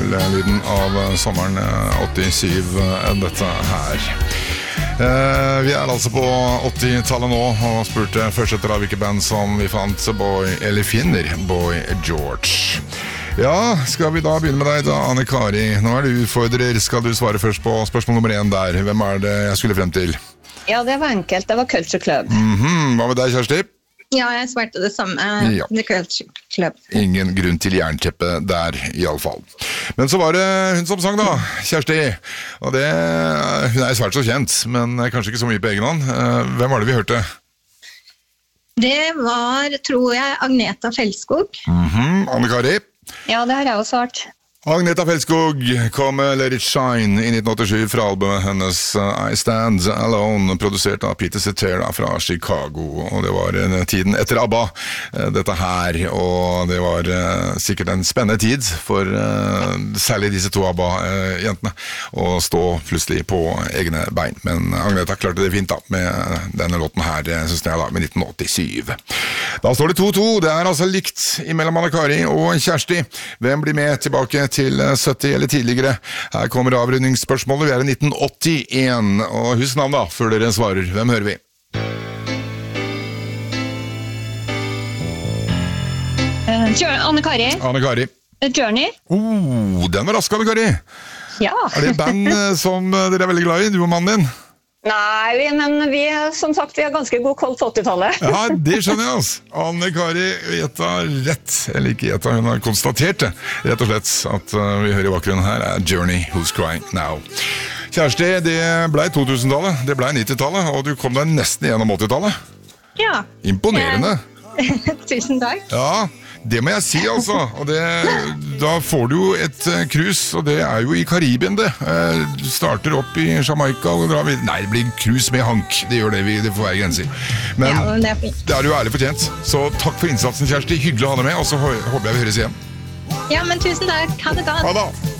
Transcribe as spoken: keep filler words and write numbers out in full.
vel lyden av sommeren åttisyv, dette her. Uh, vi er altså på åttitallet nå og spurte først etter hvilke band som vi fant Boy, eller finner Boy George. Ja, skal vi da begynne med deg da, Anne Kari? Nå er du utfordrer, skal du svare først på spørsmål nummer én der. Hvem er det jeg skulle frem til? Ja, det var enkelt, det var Culture Club. Mm-hmm. Hva med deg, Kjersti? Ja, jeg svarte det samme, ja. The Culture Club. Ingen grunn til jernteppe der, i alle fall. Men så var det hun som sang da, Kjersti. Og det, hun er svært så kjent, men kanskje ikke så mye på egen hånd. Hvem var det vi hørte? Det var, tror jeg, Agneta Fjeldskog. Mhm, Anne Kari? Ja, det har jeg også svart. Agneta Fjeldskog kom med Let It Shine i nitten åttisju fra albumet hennes I Stand Alone, produsert av Peter Cetera fra Chicago, og det var tiden etter ABBA, dette her, og det var sikkert en spennende tid for særlig disse to ABBA-jentene å stå plutselig på egne bein, men Agneta klarte det fint da, med denne låten her, synes jeg da, med nitten åttisyv. Da står det to to, det er altså likt imellom Anne Kari og Kjersti. Hvem blir med tilbake til sytti eller tidligere? Her kommer avrundingsspørsmålet. Vi er i nitten åttien, og husk navn da, før dere svarer. Hvem hører vi? Uh, Anne Kari. Anne Kari. Journey. Oh, den var rask, Anne Kari. Ja. Er det band som dere er veldig glad i, du og mannen din? Nei, men vi, som sagt, vi har ganske god koll på åttitallet. Ja, det skjønner jeg altså. Anne Kari gjetta rett, eller ikke gjetta, hun har konstatert det, rett og slett, at vi hører i bakgrunnen her er Journey, Who's Crying Now. Kjersti, det ble to-tusentallet, det ble nittitallet, og du kom deg nesten gjennom åttitallet. Ja. Imponerende. Tusen takk. Ja, det må jeg si altså, og det, da får du jo et cruise, og det er jo i Karibien det. Du starter opp i Jamaica og drar videre. Nei, det blir cruise med hank, det gjør det, vi, det får være grenser. Men, ja, men det er fint. Det er jo ærlig fortjent, så takk for innsatsen, Kjersti, hyggelig å ha deg med, og så håper jeg vi høres igjen. Ja, men tusen takk, ha det godt. Ha det.